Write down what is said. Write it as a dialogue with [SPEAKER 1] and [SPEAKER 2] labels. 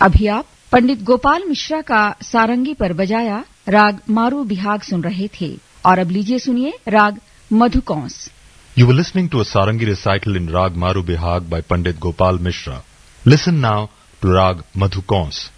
[SPEAKER 1] अभी आप पंडित गोपाल मिश्रा का सारंगी पर बजाया राग मारू बिहाग सुन रहे थे और अब लीजिए सुनिए राग मधुकौंस।
[SPEAKER 2] You were listening to a sarangi recital in Rag Maru Bihag by Pandit Gopal Mishra. Listen now to Rag Madhukons.